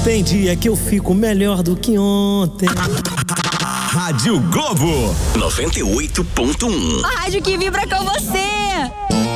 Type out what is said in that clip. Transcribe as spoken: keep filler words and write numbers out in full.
Tem dia que eu fico melhor do que ontem. Rádio Globo noventa e oito ponto um. A rádio que vibra com você.